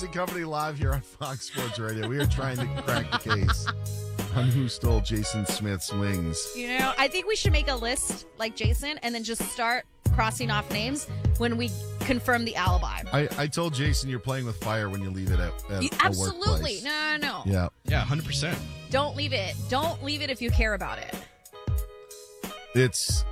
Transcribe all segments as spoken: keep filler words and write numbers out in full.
Company live here on Fox Sports Radio. We are trying to crack the case on who stole Jason Smith's wings. You know, I think we should make a list like Jason and then just start crossing off names when we confirm the alibi. I, I told Jason you're playing with fire when you leave it at, at You- a absolutely. workplace. No, no, no. Yeah. Yeah, one hundred percent. Don't leave it. Don't leave it if you care about it. It's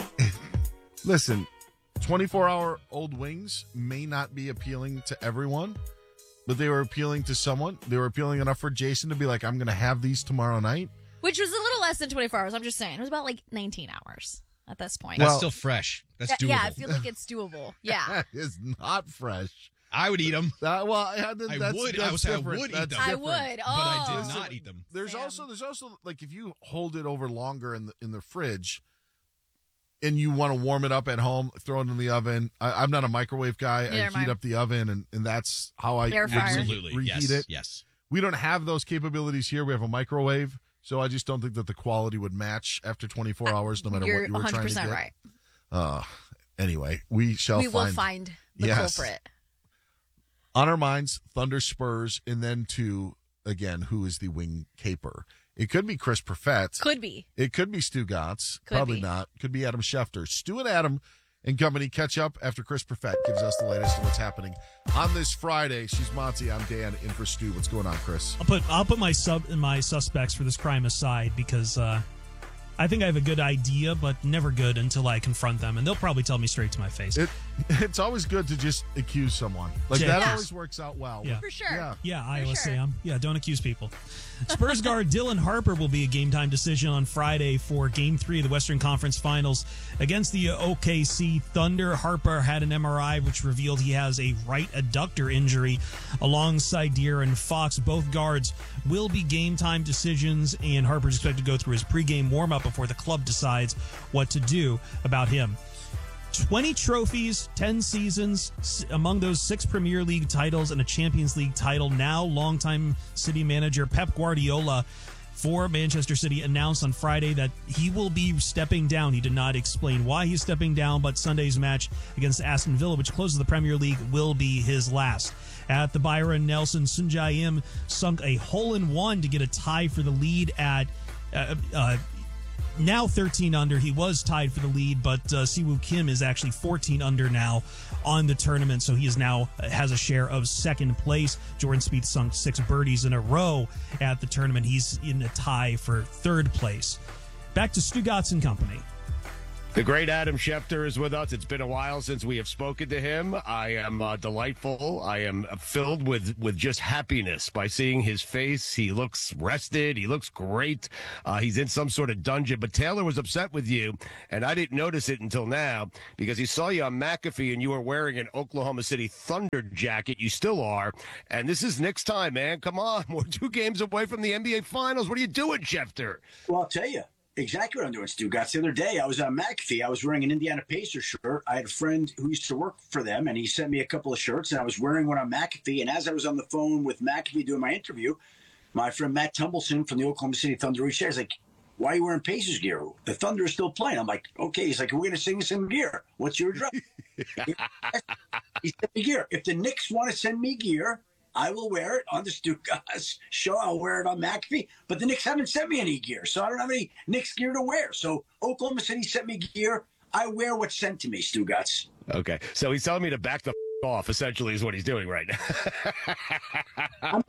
listen, twenty-four hour old wings may not be appealing to everyone, but they were appealing to someone. They were appealing enough for Jason to be like, I'm going to have these tomorrow night. Which was a little less than twenty-four hours. I'm just saying. It was about like nineteen hours at this point. That's Well- still fresh. That's Yeah, doable. yeah, I feel like it's doable. Yeah. That is not fresh. I would eat them, Uh, well, yeah, that- I that's, would. That's I would say I different. would eat That's them. I different. would. but Oh. I did not eat them. There's Sam. also there's also like if you hold it over longer in the in the fridge, and you want to warm it up at home, throw it in the oven. I, I'm not a microwave guy. Neither I am heat I. up the oven, and, and that's how I Air would fryer. re- Absolutely. reheat Yes. it. Yes. We don't have those capabilities here. We have a microwave, so I just don't think that the quality would match after twenty-four hours, no matter You're what you were trying to one hundred percent get. right. Uh, anyway, we shall We will find, find the Yes. culprit. on our minds, Thunder Spurs, and then to, again, who is the wing caper? It could be Chris Perfett. Could be. It could be Stu Gatz. Could Probably be. not. Could be Adam Schefter. Stu and Adam and company catch up after Chris Perfett gives us the latest on what's happening on this Friday. She's Monty. I'm Dan in for Stu. What's going on, Chris? I'll put I'll put my sub my suspects for this crime aside because uh, I think I have a good idea, but never good until I confront them, and they'll probably tell me straight to my face. It It's always good to just accuse someone. Like, Yeah. that Yeah. always works out well. Yeah. For sure. Yeah. Yeah, Iowa sure. Sam. Yeah, don't accuse people. Spurs guard Dylan Harper will be a game time decision on Friday for Game Three of the Western Conference Finals against the O K C Thunder. Harper had an M R I which revealed he has a right adductor injury, alongside De'Aaron Fox. Both guards will be game time decisions, and Harper's expected to go through his pregame warm up before the club decides what to do about him. twenty trophies, ten seasons, s- among those six Premier League titles and a Champions League title. Now, longtime City manager Pep Guardiola for Manchester City announced on Friday that he will be stepping down. He did not explain why he's stepping down, but Sunday's match against Aston Villa, which closes the Premier League, will be his last. At the Byron Nelson, Sun Jae-im sunk a hole-in-one to get a tie for the lead at uh, uh, now thirteen under. He was tied for the lead, but uh, Siwoo Kim is actually fourteen under now on the tournament, so he is now uh, has a share of second place. Jordan Spieth sunk six birdies in a row at the tournament. He's in a tie for third place. Back to Stu Gatz and company. The great Adam Schefter is with us. It's been a while since we have spoken to him. I am uh, delightful. I am filled with, with just happiness by seeing his face. He looks rested. He looks great. Uh, he's in some sort of dungeon. But Taylor was upset with you, and I didn't notice it until now because he saw you on McAfee and you were wearing an Oklahoma City Thunder jacket. You still are. And this is next time, man. Come on. We're two games away from the N B A Finals. What are you doing, Schefter? Well, I'll tell you exactly what I'm doing, Stu Gatz. The other day, I was on McAfee. I was wearing an Indiana Pacers shirt. I had a friend who used to work for them, and he sent me a couple of shirts, and I was wearing one on McAfee. And as I was on the phone with McAfee doing my interview, my friend Matt Tumbleson from the Oklahoma City Thunder reached out. He's like, why are you wearing Pacers gear? The Thunder is still playing. I'm like, okay. He's like, we're going to sing some gear. What's your address? He sent me gear. If the Knicks want to send me gear, I will wear it on the Stu Gatz show. I'll wear it on McAfee. But the Knicks haven't sent me any gear, so I don't have any Knicks gear to wear. So Oklahoma City sent me gear. I wear what's sent to me, Stu Gatz. Okay. So he's telling me to back the off, essentially, is what he's doing right now.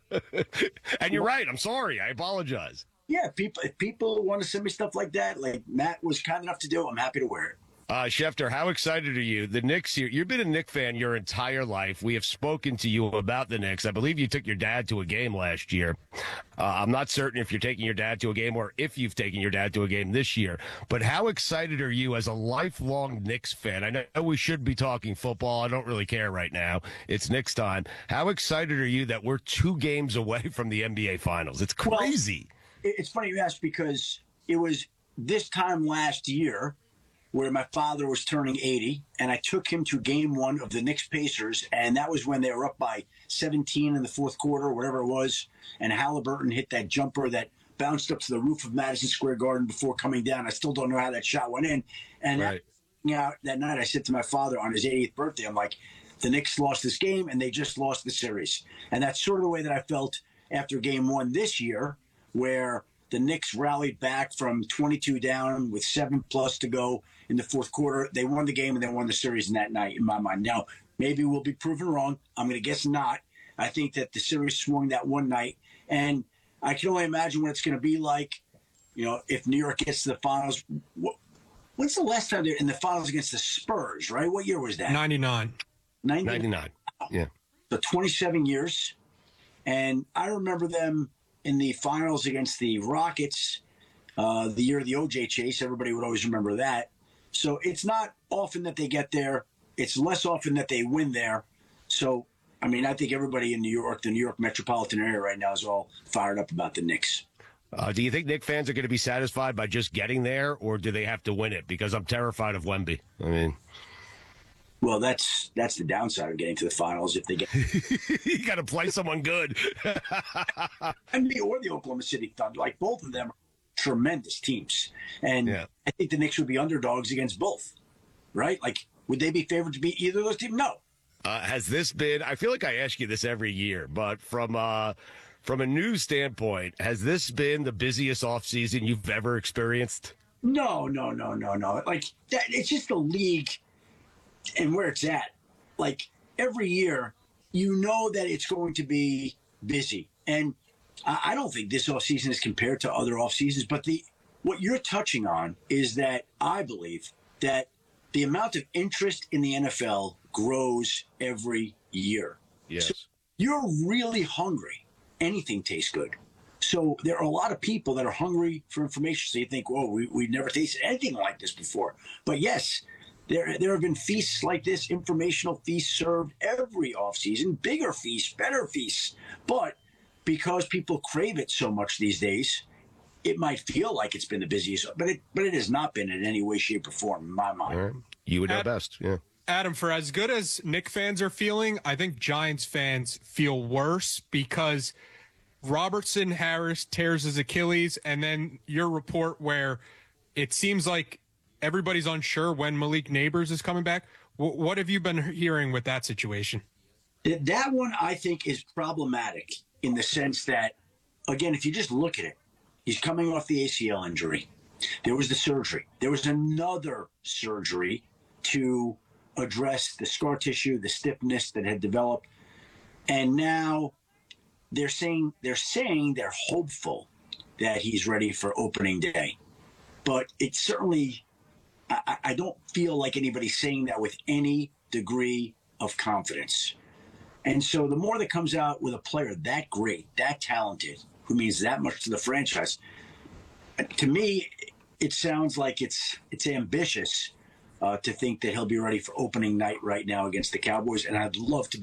And you're right. I'm sorry. I apologize. Yeah, people, if people want to send me stuff like that, like Matt was kind enough to do, I'm happy to wear it. Uh, Schefter, how excited are you? The Knicks here. You've been a Knicks fan your entire life. We have spoken to you about the Knicks. I believe you took your dad to a game last year. Uh, I'm not certain if you're taking your dad to a game or if you've taken your dad to a game this year. But how excited are you as a lifelong Knicks fan? I know we should be talking football. I don't really care right now. It's Knicks time. How excited are you that we're two games away from the N B A Finals? It's crazy. Well, it's funny you ask because it was this time last year where my father was turning eighty, and I took him to game one of the Knicks Pacers, and that was when they were up by seventeen in the fourth quarter, or whatever it was, and Halliburton hit that jumper that bounced up to the roof of Madison Square Garden before coming down. I still don't know how that shot went in. And Right. that, you know, that night I said to my father on his eightieth birthday, I'm like, the Knicks lost this game and they just lost the series. And that's sort of the way that I felt after game one this year, where the Knicks rallied back from twenty-two down with seven plus to go in the fourth quarter. They won the game and they won the series in that night, in my mind. Now, maybe we'll be proven wrong. I'm going to guess not. I think that the series swung that one night. And I can only imagine what it's going to be like, you know, if New York gets to the finals. When's the last time they're in the finals against the Spurs, right? What year was that? ninety-nine. ninety-nine. ninety-nine. Yeah. So twenty-seven years. And I remember them in the finals against the Rockets, uh, the year of the O J chase. Everybody would always remember that. So it's not often that they get there. It's less often that they win there. So, I mean, I think everybody in New York, the New York metropolitan area right now, is all fired up about the Knicks. Uh, do you think Knicks fans are going to be satisfied by just getting there, or do they have to win it? Because I'm terrified of Wemby. I mean, well, that's that's the downside of getting to the finals if they get. You got to play someone good. And me or the Oklahoma City Thunder, like both of them, are tremendous teams, and Yeah. I think the Knicks would be underdogs against both, right? Like, would they be favored to beat either of those teams? No. Uh, has this been? I feel like I ask you this every year, but from uh, from a news standpoint, has this been the busiest offseason you've ever experienced? No, no, no, no, no. Like that, it's just the league and where it's at. Like every year, you know that it's going to be busy, and I, I don't think this offseason is compared to other off seasons. But the what you're touching on is that I believe that the amount of interest in the N F L grows every year. Yes. So you're really hungry. Anything tastes good. So there are a lot of people that are hungry for information. So you think, whoa, we, we've never tasted anything like this before. But yes, there there have been feasts like this, informational feasts served every offseason, bigger feasts, better feasts. But because people crave it so much these days, it might feel like it's been the busiest, but it but it has not been in any way, shape, or form, in my mind. All right. You would know Ad- best. Yeah. Adam, for as good as Knicks fans are feeling, I think Giants fans feel worse because Robertson Harris tears his Achilles, and then your report where it seems like everybody's unsure when Malik Neighbors is coming back. W- what have you been hearing with that situation? Th- That one, I think, is problematic in the sense that, again, if you just look at it, he's coming off the A C L injury. There was the surgery. There was another surgery to address the scar tissue, the stiffness that had developed. And now they're saying they're saying they're hopeful that he's ready for opening day. But it's certainly, I, I don't feel like anybody's saying that with any degree of confidence. And so the more that comes out with a player that great, that talented, who means that much to the franchise, to me, it sounds like it's it's ambitious uh, to think that he'll be ready for opening night right now against the Cowboys. And I'd love to